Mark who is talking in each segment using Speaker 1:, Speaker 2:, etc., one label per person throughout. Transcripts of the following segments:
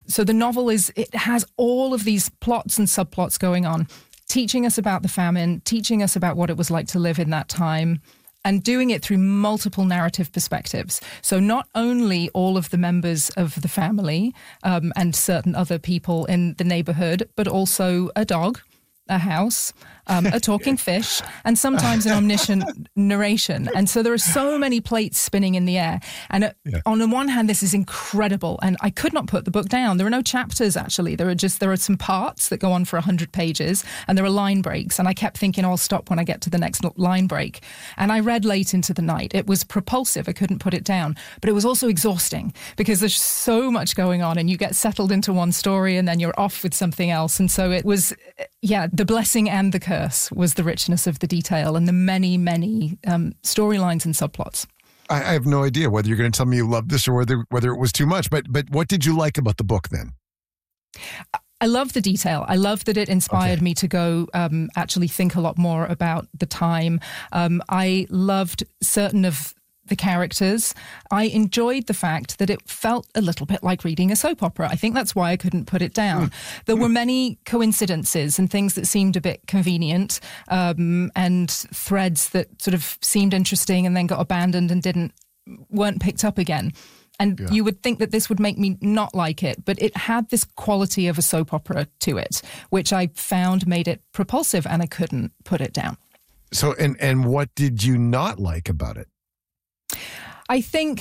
Speaker 1: So the novel it has all of these plots and subplots going on, teaching us about the famine, teaching us about what it was like to live in that time, and doing it through multiple narrative perspectives. So not only all of the members of the family and certain other people in the neighborhood, but also a dog, a house, a talking fish, and sometimes an omniscient narration. And so there are so many plates spinning in the air. And on the one hand, this is incredible. And I could not put the book down. There are no chapters, actually. There are some parts that go on for 100 pages, and there are line breaks. And I kept thinking, I'll stop when I get to the next line break. And I read late into the night. It was propulsive. I couldn't put it down. But it was also exhausting because there's so much going on, and you get settled into one story, and then you're off with something else. And so it was, the blessing and the curse was the richness of the detail and the many, many storylines and subplots.
Speaker 2: I have no idea whether you're going to tell me you loved this or whether it was too much, but what did you like about the book then?
Speaker 1: I love the detail. I love that it inspired me to go actually think a lot more about the time. I loved certain of the characters. I enjoyed the fact that it felt a little bit like reading a soap opera. I think that's why I couldn't put it down. There were many coincidences and things that seemed a bit convenient, and threads that sort of seemed interesting and then got abandoned and weren't picked up again. And you would think that this would make me not like it, but it had this quality of a soap opera to it, which I found made it propulsive, and I couldn't put it down.
Speaker 2: So, and what did you not like about it?
Speaker 1: I think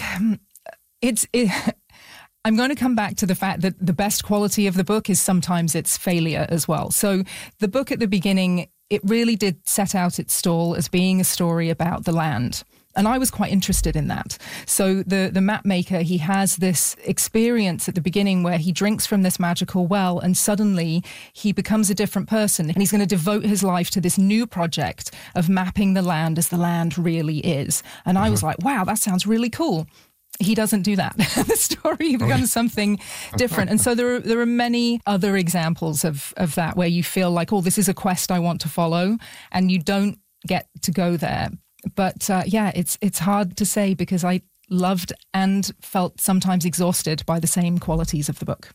Speaker 1: I'm going to come back to the fact that the best quality of the book is sometimes its failure as well. So the book at the beginning, it really did set out its stall as being a story about the land. And I was quite interested in that. So the map maker, he has this experience at the beginning where he drinks from this magical well, and suddenly he becomes a different person. And he's going to devote his life to this new project of mapping the land as the land really is. And I was like, wow, that sounds really cool. He doesn't do that. The story becomes something different. And so there are many other examples of that where you feel like, oh, this is a quest I want to follow, and you don't get to go there. But it's hard to say because I loved and felt sometimes exhausted by the same qualities of the book.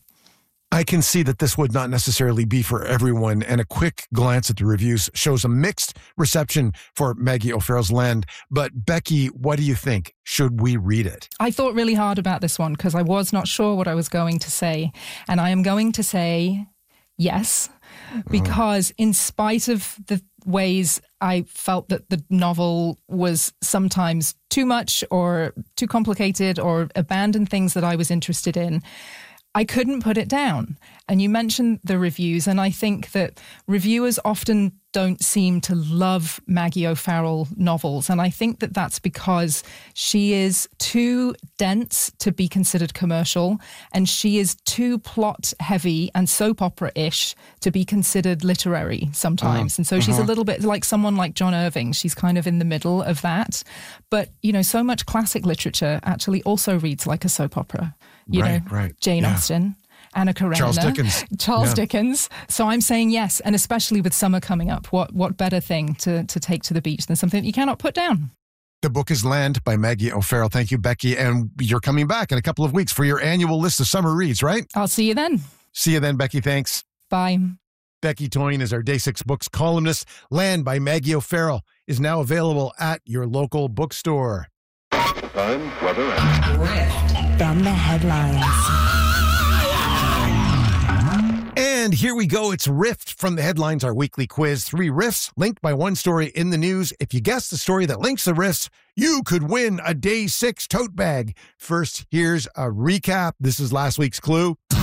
Speaker 2: I can see that this would not necessarily be for everyone, and a quick glance at the reviews shows a mixed reception for Maggie O'Farrell's Land. But Becky, what do you think? Should we read it?
Speaker 1: I thought really hard about this one because I was not sure what I was going to say. And I am going to say yes, because in spite of the ways I felt that the novel was sometimes too much or too complicated or abandoned things that I was interested in, I couldn't put it down. And you mentioned the reviews, and I think that reviewers often don't seem to love Maggie O'Farrell novels. And I think that that's because she is too dense to be considered commercial, and she is too plot heavy and soap opera-ish to be considered literary sometimes. And so she's a little bit like someone like John Irving. She's kind of in the middle of that. But, so much classic literature actually also reads like a soap opera. Jane Austen, Anna Karenina, Charles Dickens. So I'm saying yes, and especially with summer coming up, what better thing to take to the beach than something that you cannot put down?
Speaker 2: The book is Land by Maggie O'Farrell. Thank you, Becky. And you're coming back in a couple of weeks for your annual list of summer reads, right?
Speaker 1: I'll see you then.
Speaker 2: See you then, Becky. Thanks.
Speaker 1: Bye.
Speaker 2: Becky Toyne is our Day 6 Books columnist. Land by Maggie O'Farrell is now available at your local bookstore.
Speaker 3: Time, weather, and
Speaker 4: Riff from the headlines.
Speaker 2: And here we go. It's Riffed from the Headlines, our weekly quiz. 3 riffs linked by one story in the news. If you guess the story that links the riffs, you could win a Day 6 tote bag. First, here's a recap. This is last week's clue.